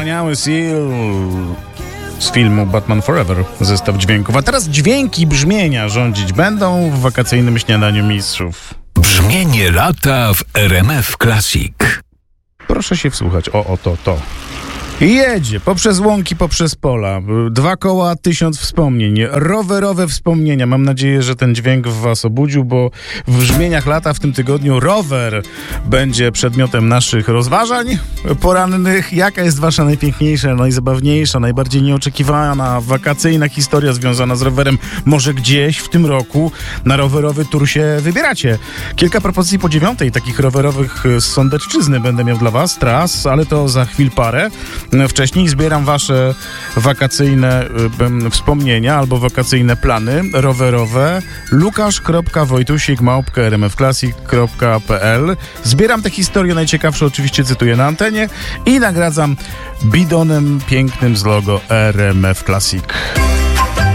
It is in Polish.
Wspaniały Seal z filmu Batman Forever, zestaw dźwięków. A teraz dźwięki i brzmienia rządzić będą w wakacyjnym śniadaniu mistrzów. Brzmienie lata w RMF Classic. Proszę się wsłuchać. To. I jedzie poprzez łąki, poprzez pola. 2 koła, 1000 wspomnień. Rowerowe wspomnienia. Mam nadzieję, że ten dźwięk w was obudził, bo w brzmieniach lata w tym tygodniu rower będzie przedmiotem naszych rozważań porannych. Jaka jest wasza najpiękniejsza, najzabawniejsza, najbardziej nieoczekiwana, wakacyjna historia związana z rowerem? Może gdzieś w tym roku na rowerowy tour się wybieracie? Kilka propozycji po 9, takich rowerowych z Sądecczyzny będę miał dla was, tras, ale to za chwil parę. Wcześniej zbieram wasze wakacyjne wspomnienia albo wakacyjne plany rowerowe. lukasz.wojtusik@rmfclassic.pl. Zbieram te historie najciekawsze, oczywiście cytuję na antenie i nagradzam bidonem pięknym z logo RMF Classic.